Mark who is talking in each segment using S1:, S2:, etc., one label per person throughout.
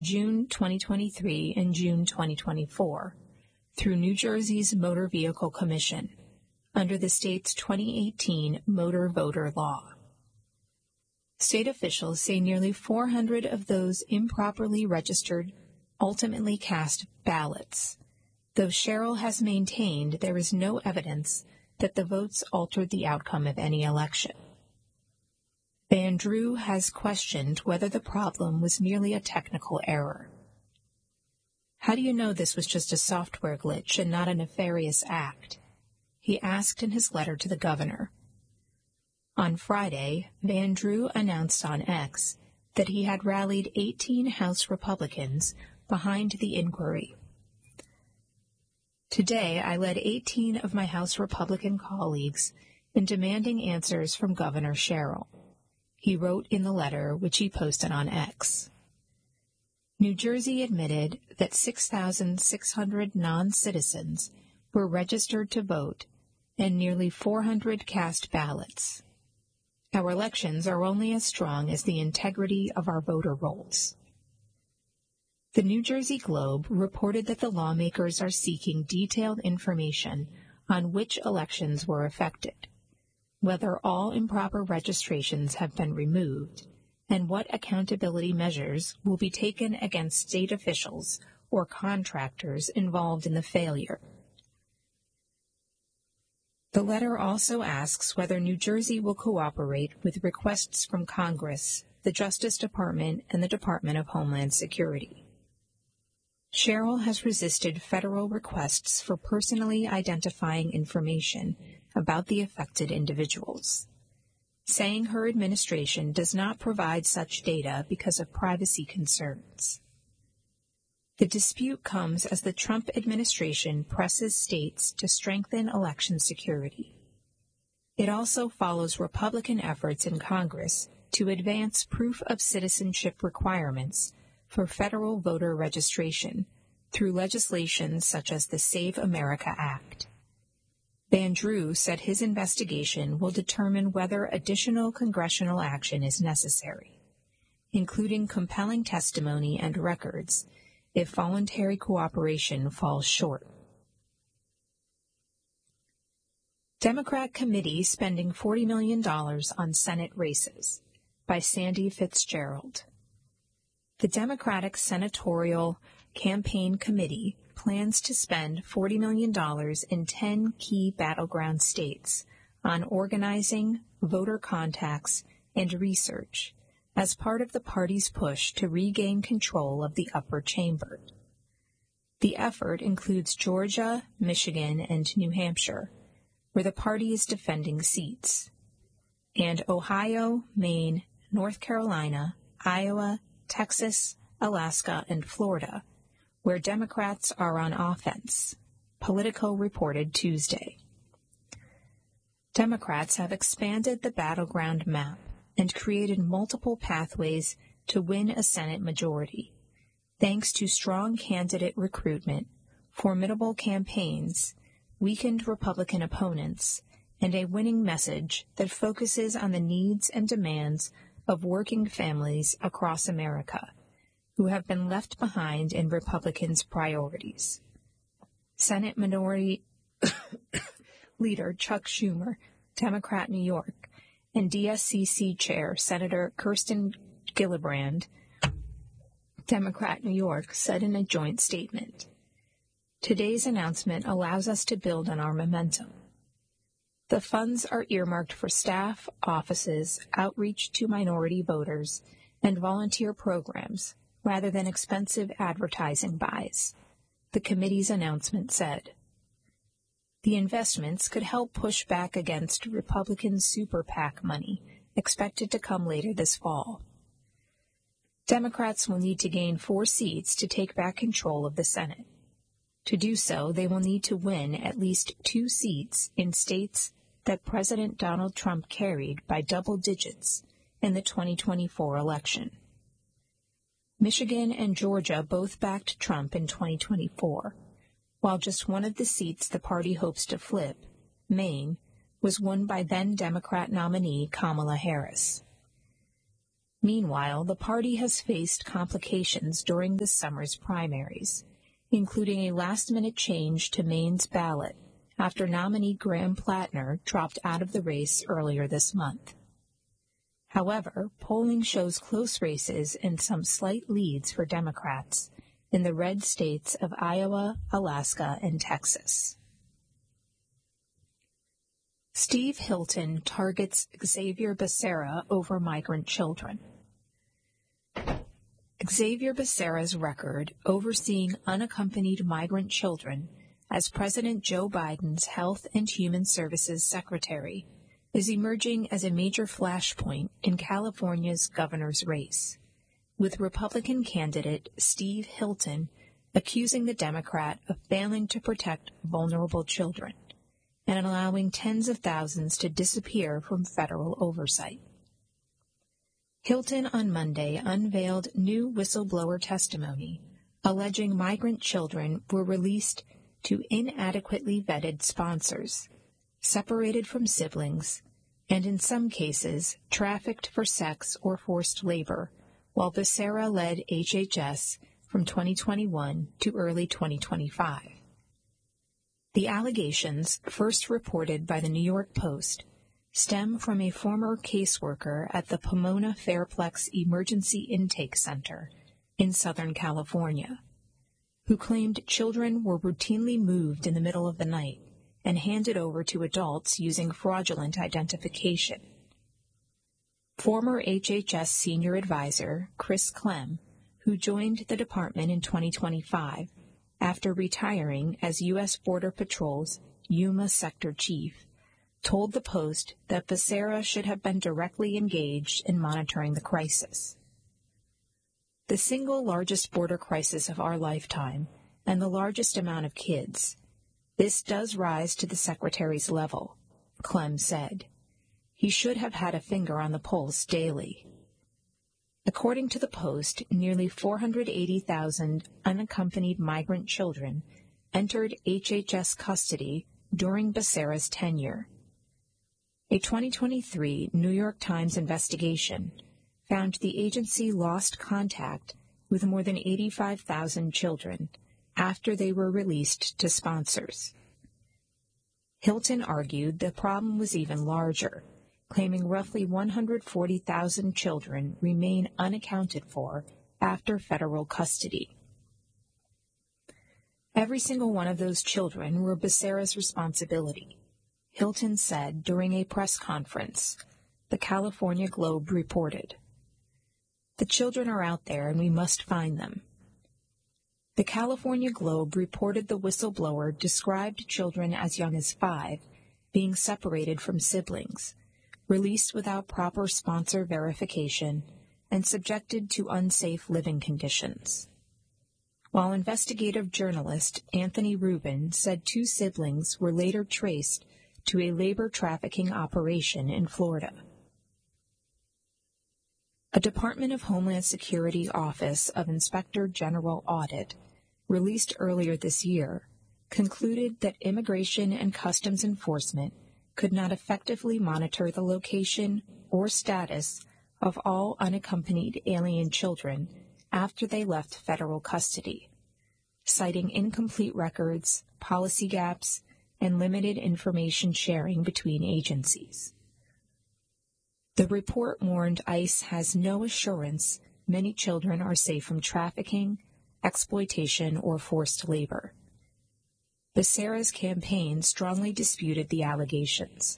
S1: June 2023 and June 2024 through New Jersey's Motor Vehicle Commission under the state's 2018 Motor Voter Law. State officials say nearly 400 of those improperly registered ultimately cast ballots, though Sherrill has maintained there is no evidence that the votes altered the outcome of any election. Van Drew has questioned whether the problem was merely a technical error. How do you know this was just a software glitch and not a nefarious act? He asked in his letter to the governor. On Friday, Van Drew announced on X that he had rallied 18 House Republicans behind the inquiry. Today, I led 18 of my House Republican colleagues in demanding answers from Governor Sherrill, he wrote in the letter which he posted on X. New Jersey admitted that 6,600 non-citizens were registered to vote and nearly 400 cast ballots. Our elections are only as strong as the integrity of our voter rolls. The New Jersey Globe reported that the lawmakers are seeking detailed information on which elections were affected, whether all improper registrations have been removed, and what accountability measures will be taken against state officials or contractors involved in the failure. The letter also asks whether New Jersey will cooperate with requests from Congress, the Justice Department, and the Department of Homeland Security. Sherrill has resisted federal requests for personally identifying information about the affected individuals, saying her administration does not provide such data because of privacy concerns. The dispute comes as the Trump administration presses states to strengthen election security. It also follows Republican efforts in Congress to advance proof of citizenship requirements for federal voter registration through legislation such as the Save America Act. Van Drew said his investigation will determine whether additional congressional action is necessary, including compelling testimony and records if voluntary cooperation falls short. Democrat committee spending $40 million on Senate races by Sandy Fitzgerald. The Democratic Senatorial Campaign Committee plans to spend $40 million in 10 key battleground states on organizing, voter contacts, and research as part of the party's push to regain control of the upper chamber. The effort includes Georgia, Michigan, and New Hampshire, where the party is defending seats, and Ohio, Maine, North Carolina, Iowa, Texas, Alaska, and Florida, where Democrats are on offense, Politico reported Tuesday. Democrats have expanded the battleground map and created multiple pathways to win a Senate majority, thanks to strong candidate recruitment, formidable campaigns, weakened Republican opponents, and a winning message that focuses on the needs and demands of working families across America who have been left behind in Republicans' priorities. Senate Minority Leader Chuck Schumer, Democrat New York, and DSCC Chair Senator Kirsten Gillibrand, Democrat New York, said in a joint statement, "Today's announcement allows us to build on our momentum. The funds are earmarked for staff, offices, outreach to minority voters, and volunteer programs, rather than expensive advertising buys," the committee's announcement said. The investments could help push back against Republican super PAC money expected to come later this fall. Democrats will need to gain 4 seats to take back control of the Senate. To do so, they will need to win at least 2 seats in states that President Donald Trump carried by double digits in the 2024 election. Michigan and Georgia both backed Trump in 2024, while just one of the seats the party hopes to flip, Maine, was won by then-Democrat nominee Kamala Harris. Meanwhile, the party has faced complications during this summer's primaries, including a last-minute change to Maine's ballot after nominee Graham Plattner dropped out of the race earlier this month. However, polling shows close races and some slight leads for Democrats in the red states of Iowa, Alaska, and Texas. Steve Hilton targets Xavier Becerra over migrant children. Xavier Becerra's record overseeing unaccompanied migrant children as President Joe Biden's Health and Human Services Secretary is emerging as a major flashpoint in California's governor's race, with Republican candidate Steve Hilton accusing the Democrat of failing to protect vulnerable children and allowing tens of thousands to disappear from federal oversight. Hilton on Monday unveiled new whistleblower testimony alleging migrant children were released to inadequately vetted sponsors, separated from siblings, and in some cases trafficked for sex or forced labor, while Becerra led HHS from 2021 to early 2025. The allegations, first reported by the New York Post, stem from a former caseworker at the Pomona Fairplex Emergency Intake Center in Southern California, who claimed children were routinely moved in the middle of the night and handed over to adults using fraudulent identification. Former HHS senior advisor Chris Clem, who joined the department in 2025 after retiring as U.S. Border Patrol's Yuma sector chief, told the Post that Becerra should have been directly engaged in monitoring the crisis. The single largest border crisis of our lifetime and the largest amount of kids. This does rise to the Secretary's level, Clem said. He should have had a finger on the pulse daily. According to the Post, nearly 480,000 unaccompanied migrant children entered HHS custody during Becerra's tenure. A 2023 New York Times investigation found the agency lost contact with more than 85,000 children after they were released to sponsors. Hilton argued the problem was even larger, claiming roughly 140,000 children remain unaccounted for after federal custody. Every single one of those children were Becerra's responsibility, Hilton said during a press conference, the California Globe reported. The children are out there and we must find them. The California Globe reported the whistleblower described children as young as 5 being separated from siblings, released without proper sponsor verification, and subjected to unsafe living conditions. While investigative journalist Anthony Rubin said 2 siblings were later traced to a labor trafficking operation in Florida. A Department of Homeland Security Office of Inspector General audit, released earlier this year, concluded that Immigration and Customs Enforcement could not effectively monitor the location or status of all unaccompanied alien children after they left federal custody, citing incomplete records, policy gaps, and limited information sharing between agencies. The report warned ICE has no assurance many children are safe from trafficking, exploitation, or forced labor. Becerra's campaign strongly disputed the allegations.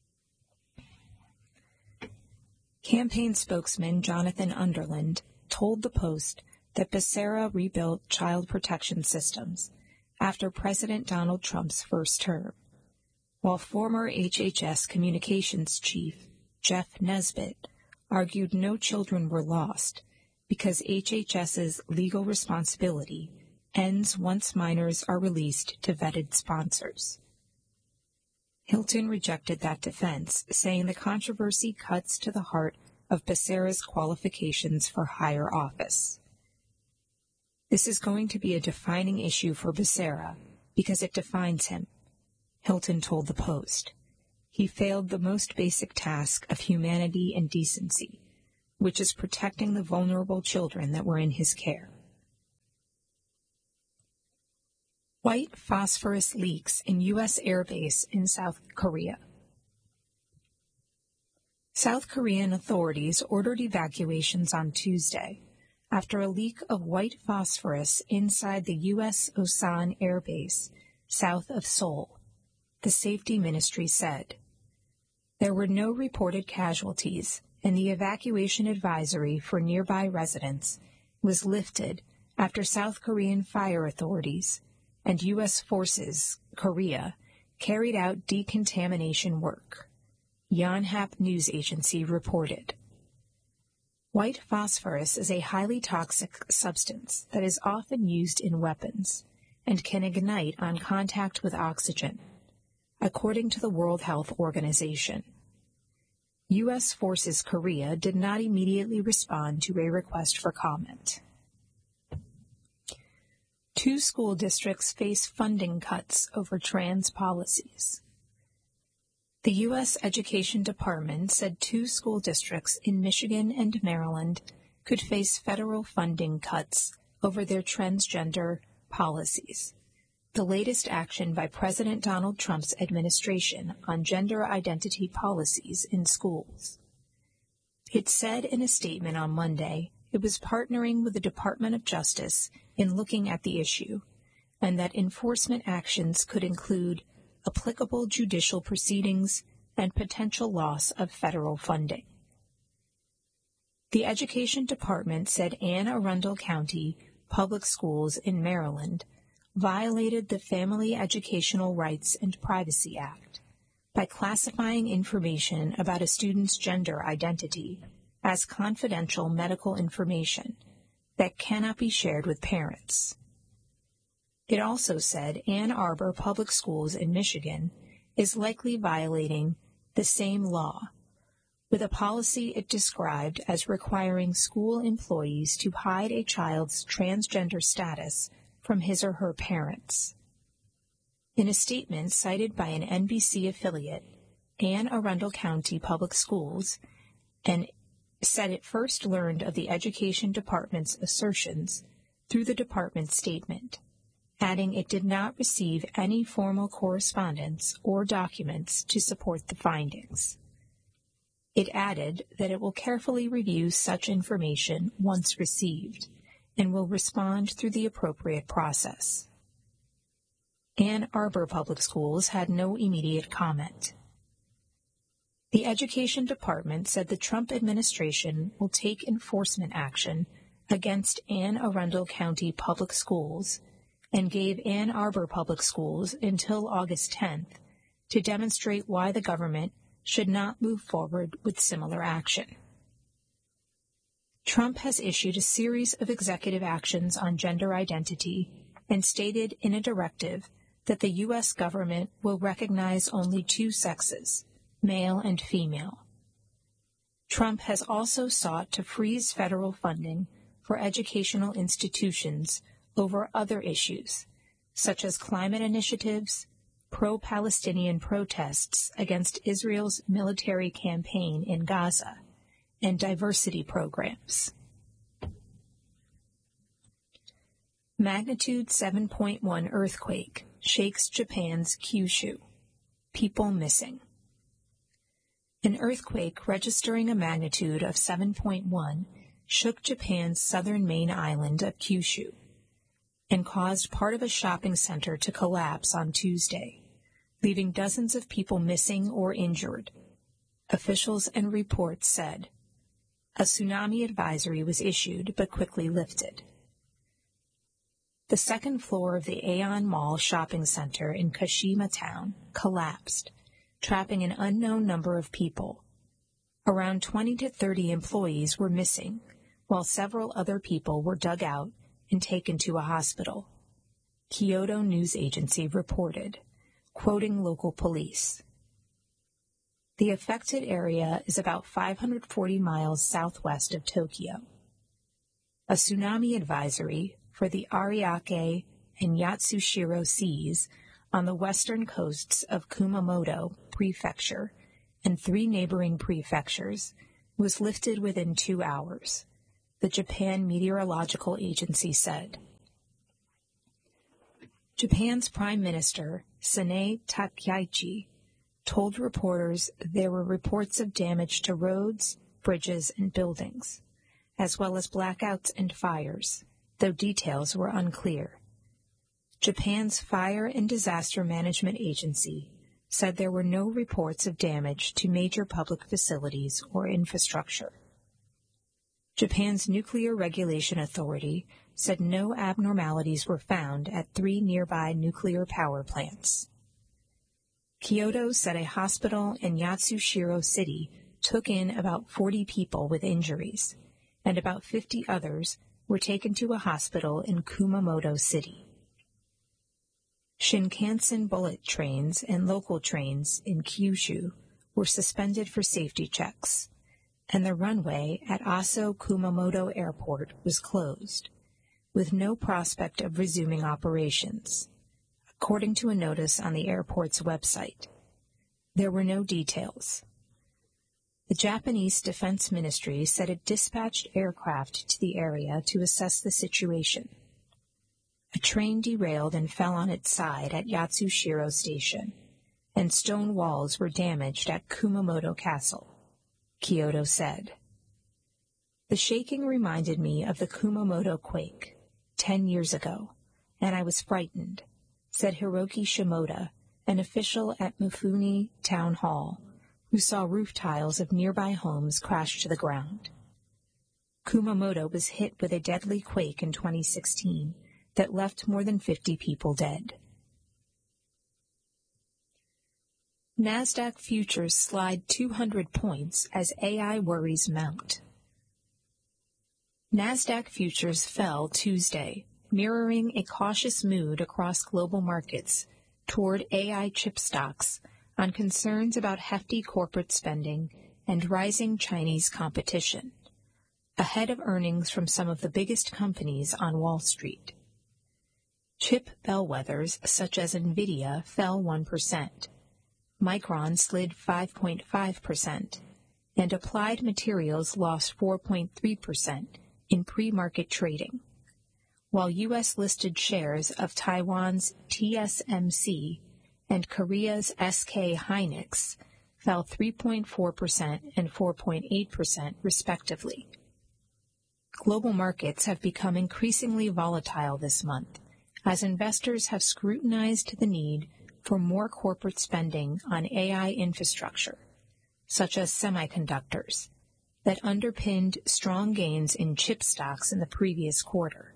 S1: Campaign spokesman Jonathan Underland told the Post that Becerra rebuilt child protection systems after President Donald Trump's first term, while former HHS communications chief Jeff Nesbitt argued no children were lost because HHS's legal responsibility ends once minors are released to vetted sponsors. Hilton rejected that defense, saying the controversy cuts to the heart of Becerra's qualifications for higher office. This is going to be a defining issue for Becerra because it defines him, Hilton told the Post. He failed the most basic task of humanity and decency, which is protecting the vulnerable children that were in his care. White phosphorus leaks in U.S. Air Base in South Korea. South Korean authorities ordered evacuations on Tuesday after a leak of white phosphorus inside the U.S. Osan Air Base south of Seoul, the safety ministry said. There were no reported casualties, and the evacuation advisory for nearby residents was lifted after South Korean fire authorities and U.S. forces, Korea, carried out decontamination work, Yonhap news agency reported. White phosphorus is a highly toxic substance that is often used in weapons and can ignite on contact with oxygen, according to the World Health Organization. U.S. Forces Korea did not immediately respond to a request for comment. 2 school districts face funding cuts over trans policies. The U.S. Education Department said 2 school districts in Michigan and Maryland could face federal funding cuts over their transgender policies, the latest action by President Donald Trump's administration on gender identity policies in schools. It said in a statement on Monday it was partnering with the Department of Justice in looking at the issue, and that enforcement actions could include applicable judicial proceedings and potential loss of federal funding. The Education Department said Anne Arundel County Public Schools in Maryland violated the Family Educational Rights and Privacy Act by classifying information about a student's gender identity as confidential medical information that cannot be shared with parents. It also said Ann Arbor Public Schools in Michigan is likely violating the same law, with a policy it described as requiring school employees to hide a child's transgender status from his or her parents. In a statement cited by an NBC affiliate, Anne Arundel County Public Schools, and said it first learned of the Education Department's assertions through the department's statement, adding it did not receive any formal correspondence or documents to support the findings. It added that it will carefully review such information once received and will respond through the appropriate process. Ann Arbor Public Schools had no immediate comment. The Education Department said the Trump administration will take enforcement action against Anne Arundel County Public Schools and gave Ann Arbor Public Schools until August 10th to demonstrate why the government should not move forward with similar action. Trump has issued a series of executive actions on gender identity and stated in a directive that the U.S. government will recognize only 2 sexes, male and female. Trump has also sought to freeze federal funding for educational institutions over other issues, such as climate initiatives, pro-Palestinian protests against Israel's military campaign in Gaza, and diversity programs. Magnitude 7.1 earthquake shakes Japan's Kyushu. People missing. An earthquake registering a magnitude of 7.1 shook Japan's southern main island of Kyushu and caused part of a shopping center to collapse on Tuesday, leaving dozens of people missing or injured. Officials and reports said. A tsunami advisory was issued but quickly lifted. The second floor of the Aeon Mall shopping center in Kashima Town collapsed, trapping an unknown number of people. Around 20 to 30 employees were missing, while several other people were dug out and taken to a hospital, Kyodo News Agency reported, quoting local police. The affected area is about 540 miles southwest of Tokyo. A tsunami advisory for the Ariake and Yatsushiro seas on the western coasts of Kumamoto Prefecture and 3 neighboring prefectures was lifted within 2 hours, the Japan Meteorological Agency said. Japan's Prime Minister, Sanae Takaichi, told reporters there were reports of damage to roads, bridges, and buildings, as well as blackouts and fires, though details were unclear. Japan's Fire and Disaster Management Agency said there were no reports of damage to major public facilities or infrastructure. Japan's Nuclear Regulation Authority said no abnormalities were found at 3 nearby nuclear power plants. Kyoto said a hospital in Yatsushiro City took in about 40 people with injuries, and about 50 others were taken to a hospital in Kumamoto City. Shinkansen bullet trains and local trains in Kyushu were suspended for safety checks, and the runway at Aso Kumamoto Airport was closed, with no prospect of resuming operations, according to a notice on the airport's website. There were no details. The Japanese Defense Ministry said it dispatched aircraft to the area to assess the situation. A train derailed and fell on its side at Yatsushiro Station, and stone walls were damaged at Kumamoto Castle, Kyoto said. The shaking reminded me of the Kumamoto quake 10 years ago, and I was frightened, said Hiroki Shimoda, an official at Mifune Town Hall, who saw roof tiles of nearby homes crash to the ground. Kumamoto was hit with a deadly quake in 2016 that left more than 50 people dead. NASDAQ futures slide 200 points as AI worries mount. NASDAQ futures fell Tuesday, mirroring a cautious mood across global markets toward AI chip stocks on concerns about hefty corporate spending and rising Chinese competition, ahead of earnings from some of the biggest companies on Wall Street. Chip bellwethers such as NVIDIA fell 1%, Micron slid 5.5%, and Applied Materials lost 4.3% in pre-market trading, while U.S.-listed shares of Taiwan's TSMC and Korea's SK Hynix fell 3.4% and 4.8% respectively. Global markets have become increasingly volatile this month, as investors have scrutinized the need for more corporate spending on AI infrastructure, such as semiconductors, that underpinned strong gains in chip stocks in the previous quarter.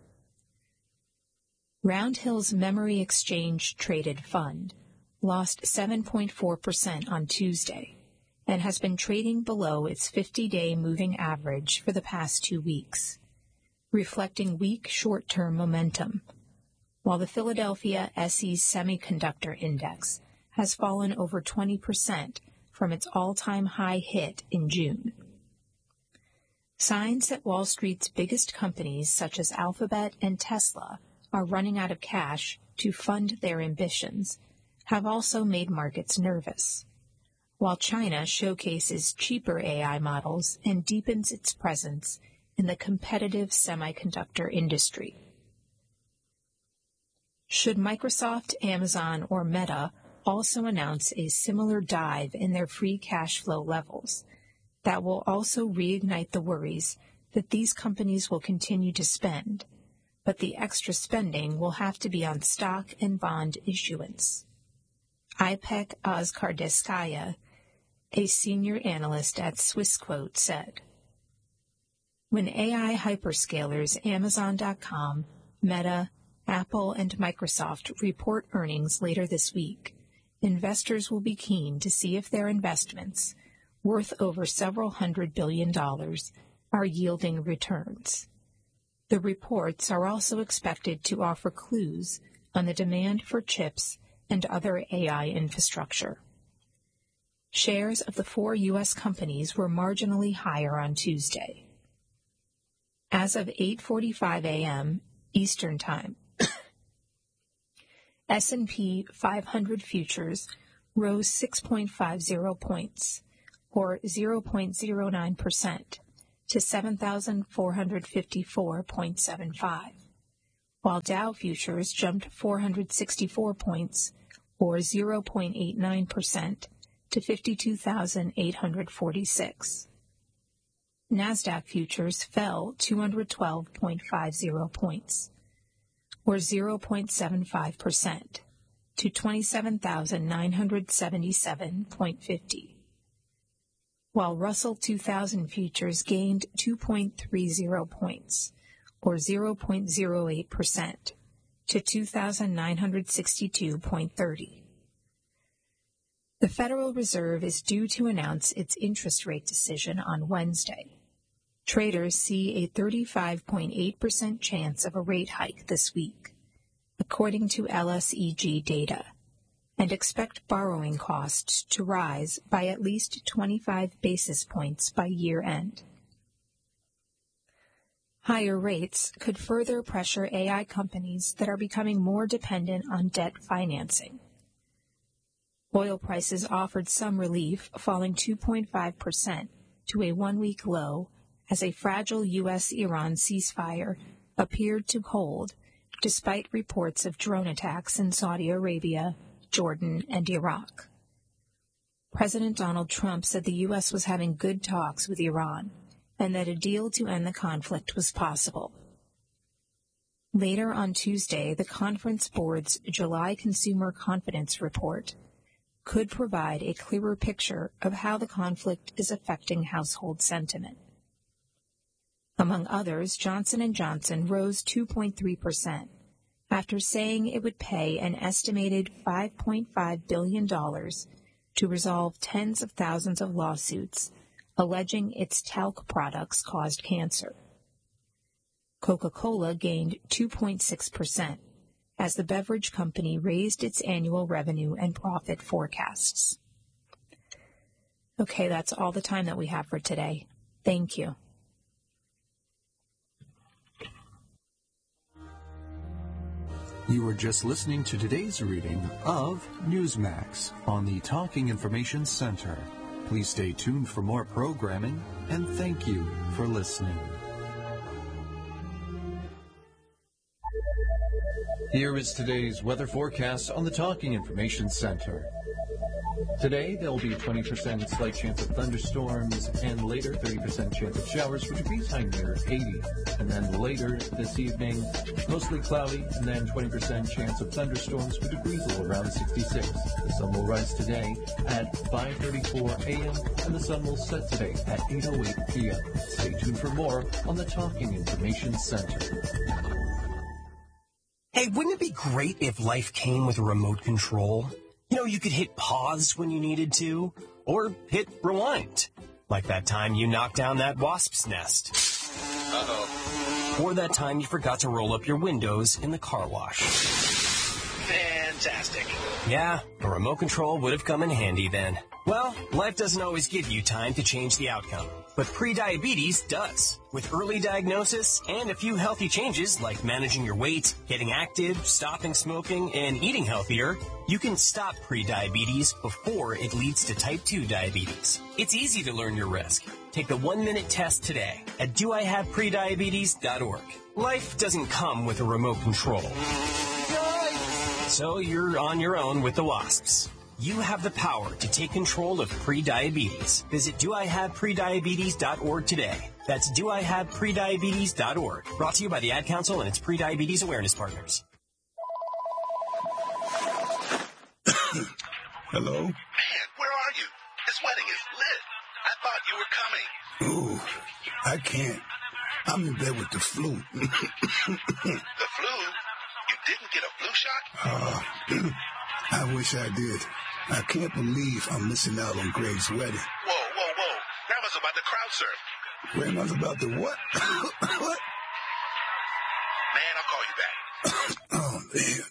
S1: Round Hill's Memory Exchange Traded Fund lost 7.4% on Tuesday and has been trading below its 50-day moving average for the past 2 weeks, reflecting weak short-term momentum, while the Philadelphia SE Semiconductor Index has fallen over 20% from its all-time high hit in June. Signs that Wall Street's biggest companies such as Alphabet and Tesla are running out of cash to fund their ambitions have also made markets nervous, while China showcases cheaper AI models and deepens its presence in the competitive semiconductor industry. Should Microsoft, Amazon, or Meta also announce a similar dive in their free cash flow levels, that will also reignite the worries that these companies will continue to spend, but the extra spending will have to be on stock and bond issuance. Ipek Ozkardeskaya, a senior analyst at Swissquote, said, "When AI hyperscalers Amazon.com, Meta, Apple, and Microsoft report earnings later this week, investors will be keen to see if their investments, worth over several $100 billion, are yielding returns. The reports are also expected to offer clues on the demand for chips and other AI infrastructure." Shares of the 4 U.S. companies were marginally higher on Tuesday. As of 8:45 a.m. Eastern Time, S&P 500 futures rose 6.50 points, or 0.09%, to 7,454.75, while Dow futures jumped 464 points, or 0.89%, to 52,846. NASDAQ futures fell 212.50 points, or 0.75%, to 27,977.50, while Russell 2000 futures gained 2.30 points, or 0.08%, to 2,962.30. The Federal Reserve is due to announce its interest rate decision on Wednesday. Traders see a 35.8% chance of a rate hike this week, according to LSEG data, and expect borrowing costs to rise by at least 25 basis points by year-end. Higher rates could further pressure AI companies that are becoming more dependent on debt financing. Oil prices offered some relief, falling 2.5% to a one-week low as a fragile U.S.-Iran ceasefire appeared to hold, despite reports of drone attacks in Saudi Arabia, Jordan, and Iraq. President Donald Trump said the U.S. was having good talks with Iran and that a deal to end the conflict was possible. Later on Tuesday, the Conference Board's July Consumer Confidence Report could provide a clearer picture of how the conflict is affecting household sentiment. Among others, Johnson & Johnson rose 2.3% after saying it would pay an estimated $5.5 billion to resolve tens of thousands of lawsuits alleging its talc products caused cancer. Coca-Cola gained 2.6%. as the beverage company raised its annual revenue and profit forecasts. Okay, that's all the time that we have for today. Thank you.
S2: You were just listening to today's reading of Newsmax on the Talking Information Center. Please stay tuned for more programming, and thank you for listening. Here is today's weather forecast on the Talking Information Center. Today, there will be a 20% slight chance of thunderstorms, and later 30% chance of showers for degrees high near 80. And then later this evening, mostly cloudy, and then 20% chance of thunderstorms for degrees low around 66. The sun will rise today at 5:34 a.m., and the sun will set today at 8:08 p.m. Stay tuned for more on the Talking Information Center.
S3: Hey, wouldn't it be great if life came with a remote control? You know, you could hit pause when you needed to, or hit rewind. Like that time you knocked down that wasp's nest. Uh-oh. Or that time you forgot to roll up your windows in the car wash.
S4: Fantastic.
S3: Yeah, a remote control would have come in handy then. Well, life doesn't always give you time to change the outcome, but prediabetes does. With early diagnosis and a few healthy changes like managing your weight, getting active, stopping smoking, and eating healthier, you can stop prediabetes before it leads to type 2 diabetes. It's easy to learn your risk. Take the 1-minute test today at doihaveprediabetes.org. Life doesn't come with a remote control. So you're on your own with the wasps. You have the power to take control of prediabetes. Visit doihaveprediabetes.org today. That's doihaveprediabetes.org. Brought to you by the Ad Council and its Prediabetes Awareness Partners.
S5: Hello?
S4: Man, where are you? This wedding is lit. I thought you were coming.
S5: Ooh, I can't. I'm in bed with the flu.
S4: The flu? You didn't get a flu shot?
S5: I wish I did. I can't believe I'm missing out on Greg's wedding.
S4: Whoa. Grandma's about to crowd surf.
S5: Grandma's about to what? What?
S4: Man, I'll call you back.
S5: Oh, man.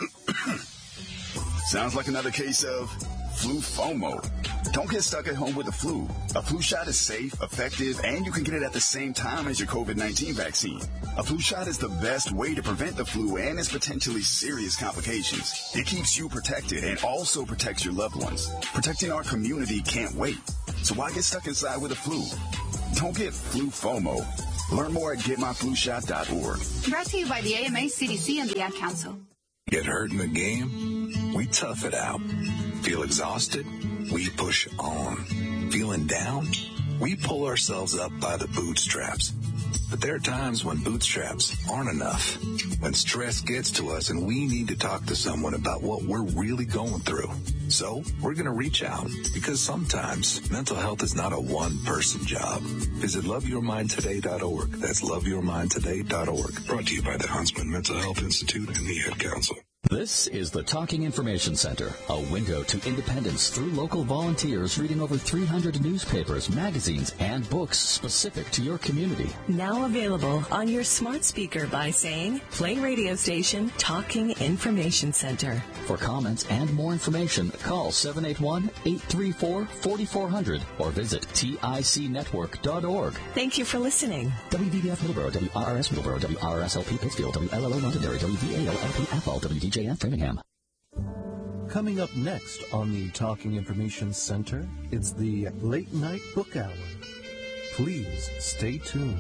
S6: Sounds like another case of flu FOMO. Don't get stuck at home with the flu. A flu shot is safe, effective, and you can get it at the same time as your COVID-19 vaccine. A flu shot is the best way to prevent the flu and its potentially serious complications. It keeps you protected and also protects your loved ones. Protecting our community can't wait. So why get stuck inside with the flu? Don't get flu FOMO. Learn more at getmyflushot.org.
S7: Brought to you by the AMA, CDC, and the Ad Council.
S8: Get hurt in the game? We tough it out. Feel exhausted? We push on. Feeling down? We pull ourselves up by the bootstraps. But there are times when bootstraps aren't enough. When stress gets to us and we need to talk to someone about what we're really going through. So we're going to reach out because sometimes mental health is not a one-person job. Visit loveyourmindtoday.org. That's loveyourmindtoday.org. Brought to you by the Huntsman Mental Health Institute and the Ad Council.
S9: This is the Talking Information Center, a window to independence through local volunteers reading over 300 newspapers, magazines, and books specific to your community.
S10: Now available on your smart speaker by saying, play radio station Talking Information Center.
S9: For comments and more information, call 781-834-4400 or visit ticnetwork.org.
S10: Thank you for listening.
S9: WBBF Middleborough, WRRS Middleborough, WRSLP Pittsfield, WLLO Londonderry, WVALLP Athol, WDJF Framingham.
S2: Coming up next on the Talking Information Center, it's the Late Night Book Hour. Please stay tuned.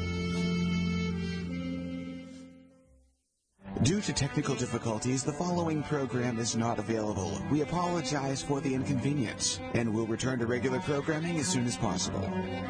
S11: Due to technical difficulties, the following program is not available. We apologize for the inconvenience and will return to regular programming as soon as possible.